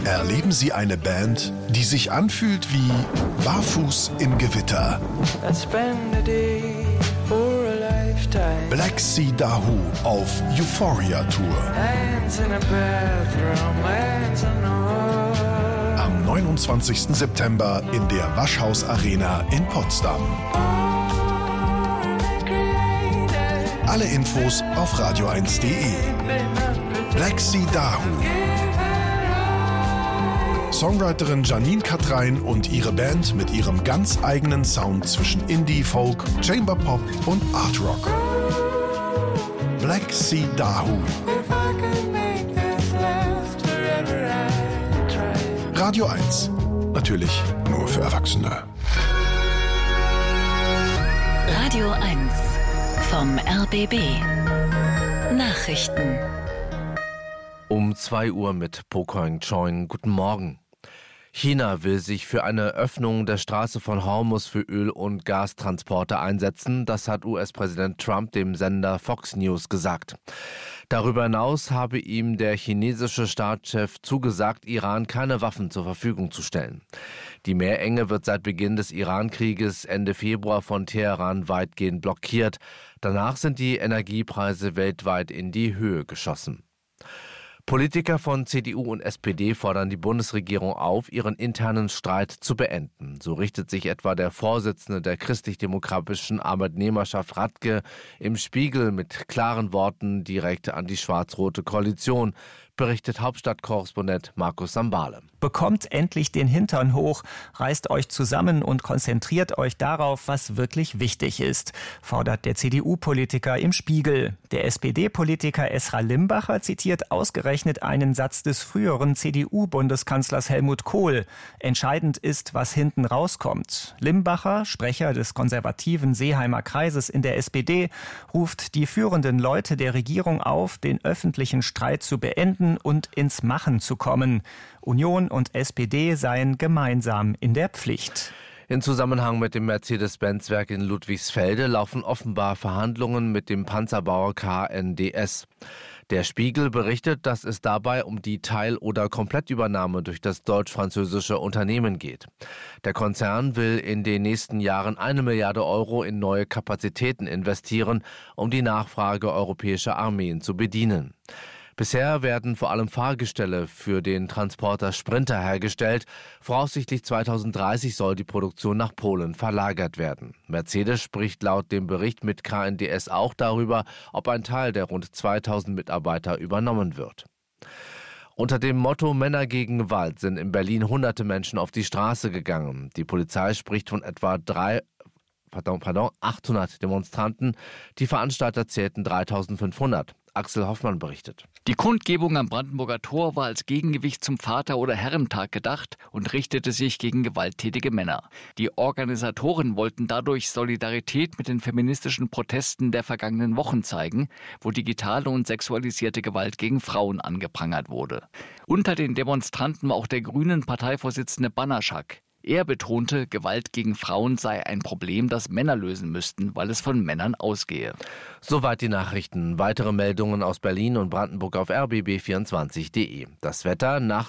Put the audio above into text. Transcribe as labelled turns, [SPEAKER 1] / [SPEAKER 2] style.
[SPEAKER 1] Erleben Sie eine Band, die sich anfühlt wie Barfuß im Gewitter. Black Sea Dahoo auf Euphoria Tour. Am 29. September in der Waschhaus Arena in Potsdam. Alle Infos auf radio1.de. Black Sea Dahoo. Songwriterin Janine Katrein und ihre Band mit ihrem ganz eigenen Sound zwischen Indie, Folk, Chamber Pop und Art Rock. Black Sea Dahoo. Radio 1. Natürlich nur für Erwachsene.
[SPEAKER 2] Radio 1 vom RBB. Nachrichten.
[SPEAKER 3] Um 2 Uhr mit Po Koing Choing. Guten Morgen. China will sich für eine Öffnung der Straße von Hormuz für Öl- und Gastransporte einsetzen. Das hat US-Präsident Trump dem Sender Fox News gesagt. Darüber hinaus habe ihm der chinesische Staatschef zugesagt, Iran keine Waffen zur Verfügung zu stellen. Die Meerenge wird seit Beginn des Iran-Krieges Ende Februar von Teheran weitgehend blockiert. Danach sind die Energiepreise weltweit in die Höhe geschossen. Politiker von CDU und SPD fordern die Bundesregierung auf, ihren internen Streit zu beenden. So richtet sich etwa der Vorsitzende der christlich-demokratischen Arbeitnehmerschaft Radke im Spiegel mit klaren Worten direkt an die schwarz-rote Koalition, berichtet Hauptstadtkorrespondent Markus Sambale.
[SPEAKER 4] Bekommt endlich den Hintern hoch, reißt euch zusammen und konzentriert euch darauf, was wirklich wichtig ist, fordert der CDU-Politiker im Spiegel. Der SPD-Politiker Esra Limbacher zitiert ausgerechnet einen Satz des früheren CDU-Bundeskanzlers Helmut Kohl. Entscheidend ist, was hinten rauskommt. Limbacher, Sprecher des konservativen Seeheimer Kreises in der SPD, ruft die führenden Leute der Regierung auf, den öffentlichen Streit zu beenden und ins Machen zu kommen. Union und SPD seien gemeinsam in der Pflicht.
[SPEAKER 3] In Zusammenhang mit dem Mercedes-Benz-Werk in Ludwigsfelde laufen offenbar Verhandlungen mit dem Panzerbauer KNDS. Der Spiegel berichtet, dass es dabei um die Teil- oder Komplettübernahme durch das deutsch-französische Unternehmen geht. Der Konzern will in den nächsten Jahren 1 Milliarde Euro in neue Kapazitäten investieren, um die Nachfrage europäischer Armeen zu bedienen. Bisher werden vor allem Fahrgestelle für den Transporter Sprinter hergestellt. Voraussichtlich 2030 soll die Produktion nach Polen verlagert werden. Mercedes spricht laut dem Bericht mit KNDS auch darüber, ob ein Teil der rund 2000 Mitarbeiter übernommen wird. Unter dem Motto Männer gegen Gewalt sind in Berlin hunderte Menschen auf die Straße gegangen. Die Polizei spricht von etwa 800 Demonstranten. Die Veranstalter zählten 3500. Axel Hoffmann berichtet.
[SPEAKER 5] Die Kundgebung am Brandenburger Tor war als Gegengewicht zum Vater- oder Herrentag gedacht und richtete sich gegen gewalttätige Männer. Die Organisatoren wollten dadurch Solidarität mit den feministischen Protesten der vergangenen Wochen zeigen, wo digitale und sexualisierte Gewalt gegen Frauen angeprangert wurde. Unter den Demonstranten war auch der grünen Parteivorsitzende Banaschak. Er betonte, Gewalt gegen Frauen sei ein Problem, das Männer lösen müssten, weil es von Männern ausgehe.
[SPEAKER 3] Soweit die Nachrichten. Weitere Meldungen aus Berlin und Brandenburg auf rbb24.de. Das Wetter nachts